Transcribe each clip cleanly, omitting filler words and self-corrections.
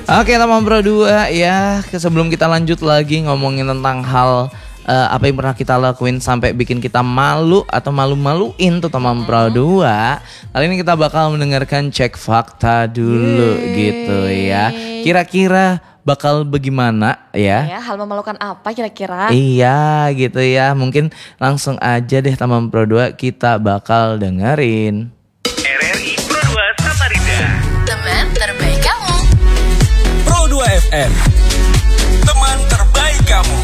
Oke teman Pro 2 ya, sebelum kita lanjut lagi ngomongin tentang hal apa yang pernah kita lakuin sampai bikin kita malu atau malu-maluin tuh teman Pro 2. Kali ini kita bakal mendengarkan cek fakta dulu gitu ya. Kira-kira bakal bagaimana ya? Ya, hal memalukan apa kira-kira? Iya gitu ya, mungkin langsung aja deh teman Pro 2 kita bakal dengerin. RRI Pro 2 Samarinda, teman terbaik kamu. Pro 2 FM, teman terbaik kamu.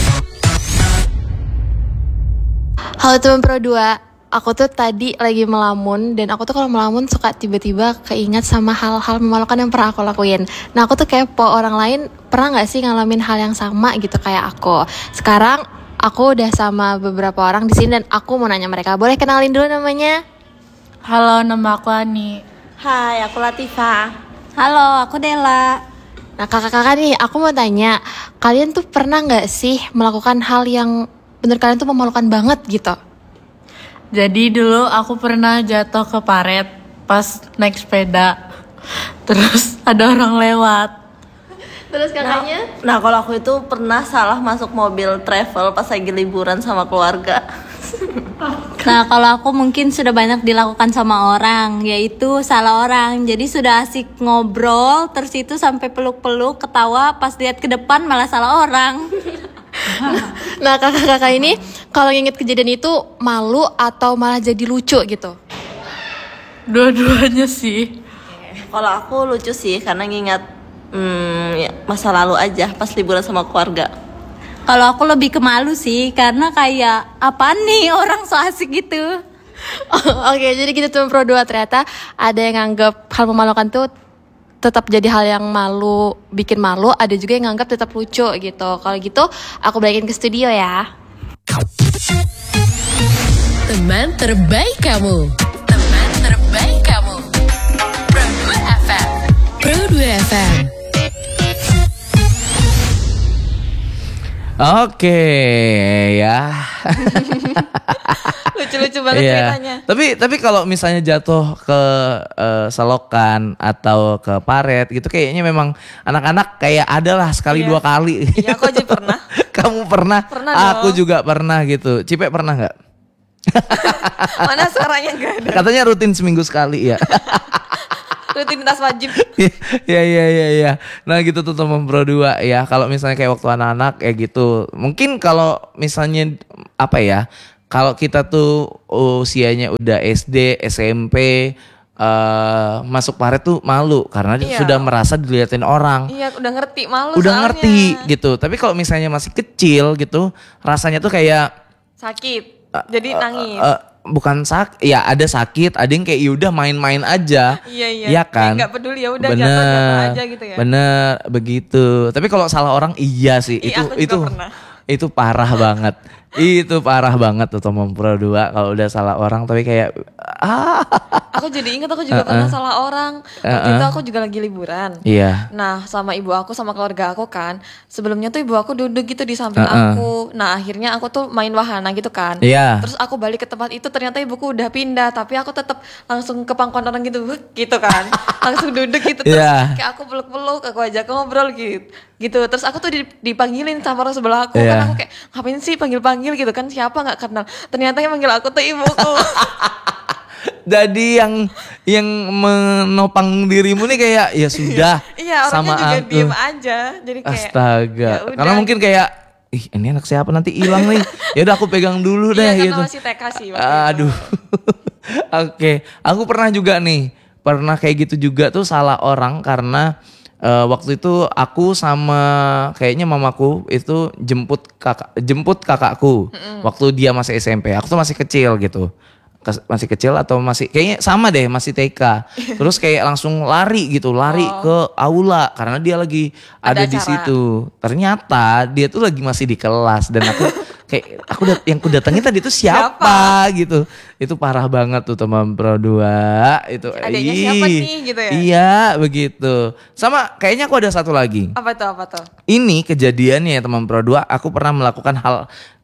Halo teman Pro 2, aku tuh tadi lagi melamun. Dan aku tuh kalau melamun suka tiba-tiba keingat sama hal-hal memalukan yang pernah aku lakuin. Nah aku tuh kepo, orang lain pernah gak sih ngalamin hal yang sama gitu kayak aku. Sekarang aku udah sama beberapa orang di sini dan aku mau nanya mereka. Boleh kenalin dulu namanya? Halo, nama aku Ani. Hai, aku Latifah. Halo, aku Dela. Nah kakak-kakak nih, aku mau tanya, kalian tuh pernah gak sih melakukan hal yang bener kalian tuh memalukan banget gitu? Jadi dulu aku pernah jatuh ke paret pas naik sepeda. Terus ada orang lewat. Terus kakaknya? Nah, kalau aku itu pernah salah masuk mobil travel pas lagi liburan sama keluarga. Nah, kalau aku mungkin sudah banyak dilakukan sama orang, yaitu salah orang. Jadi sudah asik ngobrol, terus itu sampai peluk-peluk, ketawa, pas lihat ke depan malah salah orang. Nah kakak-kakak ini kalau inget kejadian itu malu atau malah jadi lucu gitu? Dua-duanya sih. Kalau aku lucu sih karena ngingat ya, masa lalu aja pas liburan sama keluarga. Kalau aku lebih ke malu sih, karena kayak apaan nih orang so asik gitu. Oke, jadi gitu teman Pro 2, ternyata ada yang nganggap hal memalukan tuh tetap jadi hal yang malu, bikin malu. Ada juga yang nganggap tetap lucu gitu. Kalau gitu aku balikin ke studio ya. Teman terbaik kamu. Teman terbaik kamu. Pro 2 FM. Pro 2 FM. Oke ya. Lucu-lucu banget ceritanya. Tapi kalau misalnya jatuh ke selokan atau ke paret gitu, kayaknya memang anak-anak kayak adalah sekali dua kali. Iya, aku aja pernah. Kamu pernah? Pernah Aku dong. juga pernah gitu. Cipe pernah nggak? Mana suaranya gak ada. Katanya rutin seminggu sekali ya. Rutinitas wajib. Iya. Nah gitu tuh teman Pro 2 ya. Kalau misalnya kayak waktu anak-anak ya gitu. Mungkin kalau misalnya apa ya, kalau kita tuh usianya udah SD, SMP, masuk paret tuh malu karena dia sudah merasa dilihatin orang. Iya, udah ngerti malu Udah soalnya. ngerti gitu. Tapi kalau misalnya masih kecil gitu, rasanya tuh kayak Sakit, jadi nangis. bukan ya ada sakit, ada yang kayak yaudah main-main aja. Iya. Ya kan? Nggak peduli, ya udah jatuh aja gitu ya. Bener, begitu. Tapi kalau salah orang iya sih. Iya, aku juga pernah. Itu parah banget. Itu parah banget tuh teman Pro 2 kalau udah salah orang tapi kayak Aku jadi ingat aku juga pernah salah orang. Waktu itu aku juga lagi liburan. Iya. Nah sama ibu aku sama keluarga aku kan. Sebelumnya tuh ibu aku duduk gitu di samping aku. Nah akhirnya aku tuh main wahana gitu kan. Iya. Terus aku balik ke tempat itu, ternyata ibuku udah pindah. Tapi aku tetap langsung ke pangkuan orang gitu kan. Langsung duduk gitu. Terus kayak aku peluk-peluk, aku ajak ngobrol gitu. Terus aku tuh dipanggilin sama orang sebelah aku. Kan aku kayak ngapain sih panggil-panggil gitu kan, siapa gak kenal. Ternyata yang manggil aku tuh ibuku. Jadi yang menopang dirimu nih kayak ya sudah Iya, orangnya sama juga aku. diem aja. Jadi kayak Astaga. ya udah. Karena mungkin kayak ini anak siapa nanti hilang nih. Ya udah aku pegang dulu deh iya, gitu. karena masih TK sih waktu itu. Aduh. Oke, aku pernah juga nih. Pernah kayak gitu juga tuh salah orang karena waktu itu aku sama kayaknya mamaku itu jemput kakakku. Waktu dia masih SMP. Aku tuh masih kecil gitu. Masih kecil atau masih kayaknya sama deh, masih TK. Terus kayak langsung lari ke aula karena dia lagi ada di situ. Ternyata dia tuh lagi masih di kelas dan aku kayak yang ku datangin tadi tuh siapa gitu. Itu parah banget tuh teman Pro 2 itu. Adanya siapa nih gitu ya? Iya begitu. Sama kayaknya aku ada satu lagi. Apa tuh? Ini kejadiannya ya teman Pro 2, aku pernah melakukan hal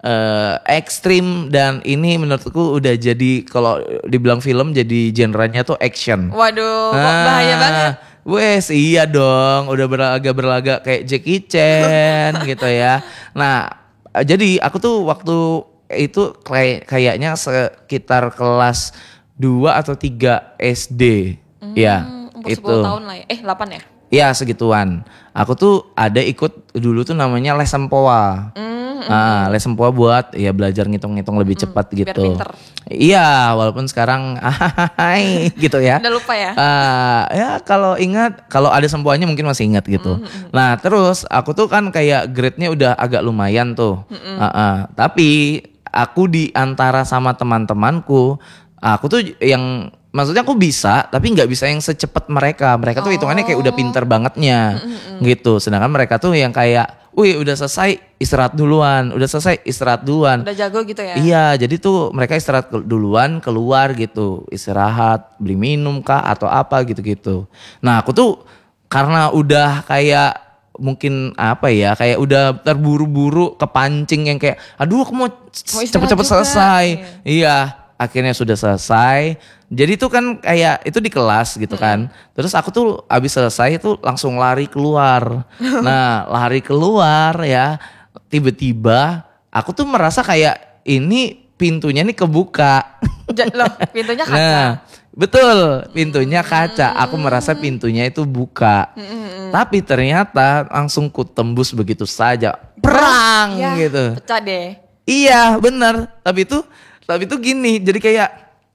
ekstrim dan ini menurutku udah jadi kalau dibilang film jadi genrenya tuh action. Waduh, kok bahaya banget. Wes iya dong, udah berlaga kayak Jackie Chan gitu ya. Nah, jadi aku tuh waktu itu kayaknya sekitar kelas 2 atau 3 SD. Ya, Umur itu. 10 tahun lah ya. 8 ya? Iya segituan. Aku tuh ada ikut dulu tuh namanya les sempoa. Nah, les sempoa buat ya belajar ngitung-ngitung lebih cepat biar gitu. pinter. Iya, walaupun sekarang gitu ya. Udah lupa ya? Ya kalau ingat, kalau ada sempoanya mungkin masih ingat gitu. Nah terus aku tuh kan kayak grade-nya udah agak lumayan tuh. Tapi aku di antara sama teman-temanku, aku tuh yang maksudnya aku bisa, tapi nggak bisa yang secepat mereka. Mereka tuh hitungannya kayak udah pinter bangetnya, gitu. Sedangkan mereka tuh yang kayak, wih udah selesai istirahat duluan, udah selesai istirahat duluan. Udah jago gitu ya? Iya, jadi tuh mereka istirahat duluan, keluar gitu, istirahat, beli minum kah atau apa gitu-gitu. Nah aku tuh karena udah kayak mungkin apa ya, kayak udah terburu-buru kepancing yang kayak, aduh aku mau cepet-cepet juga. selesai. Iya, akhirnya sudah selesai. Jadi tuh kan kayak itu di kelas gitu kan. Terus aku tuh abis selesai tuh langsung lari keluar. Nah lari keluar ya, tiba-tiba aku tuh merasa kayak ini pintunya nih kebuka. Loh, pintunya kaca. Nah betul, pintunya kaca. Aku merasa pintunya itu buka. Tapi ternyata langsung kutembus begitu saja. Perang Ya, gitu. pecah deh. Iya benar. Tapi itu gini, jadi kayak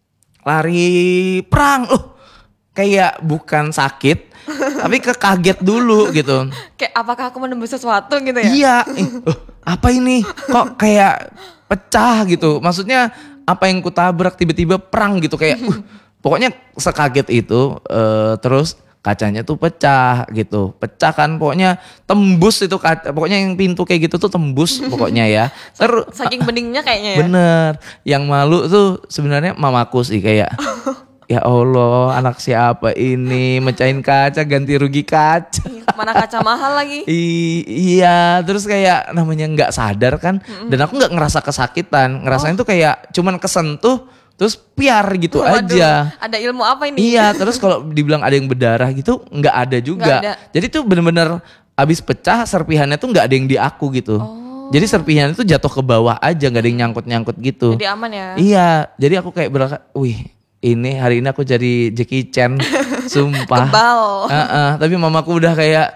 lari perang. Kayak bukan sakit, tapi kekaget dulu gitu. Kayak apakah aku menembus sesuatu gitu ya? Iya, apa ini? Kok kayak pecah gitu. Maksudnya apa yang kutabrak tiba-tiba perang gitu kayak pokoknya sekaget itu. Terus kacanya tuh pecah gitu. Pecah kan pokoknya tembus itu kaca. Pokoknya yang pintu kayak gitu tuh tembus pokoknya ya. Terus Saking beningnya kayaknya ya. bener. Yang malu tuh sebenarnya mamaku sih kayak ya Allah, anak siapa ini mecahin kaca, ganti rugi kaca. Mana kaca mahal lagi. Iya, terus kayak namanya nggak sadar kan, dan aku nggak ngerasa kesakitan, ngerasain tuh kayak cuman kesentuh, terus piar gitu Waduh, aja. ada ilmu apa ini? Iya, terus kalau dibilang ada yang berdarah gitu, nggak ada juga. Nggak ada. Jadi tuh bener-bener abis pecah serpihannya tuh nggak ada yang di aku gitu. Jadi serpihannya tuh jatuh ke bawah aja, nggak ada yang nyangkut-nyangkut gitu. Jadi aman ya. Iya, jadi aku kayak wih. Ini hari ini aku jadi Jackie Chan, sumpah. Kebal. Tapi mamaku udah kayak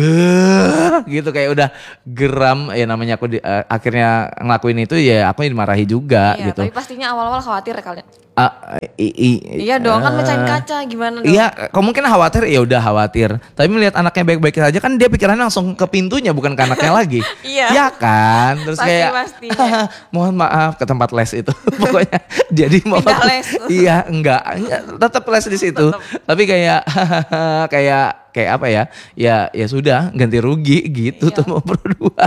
gitu, kayak udah geram ya namanya aku akhirnya ngelakuin itu ya aku dimarahi juga Iya, gitu. tapi pastinya awal-awal khawatir ya kalian. Iya dong, kan mecahin kaca gimana dong? Iya, kalau mungkin khawatir ya udah khawatir. Tapi melihat anaknya baik-baik saja kan dia pikirannya langsung ke pintunya bukan ke anaknya lagi. Iya. Ya kan? Terus kayak Pastinya. mohon maaf ke tempat les itu. Pokoknya jadi mau Pindah les. Iya, enggak, tetap les di situ. Tapi kayak kayak apa ya? Ya sudah ganti rugi gitu Iya. tuh mau berdua.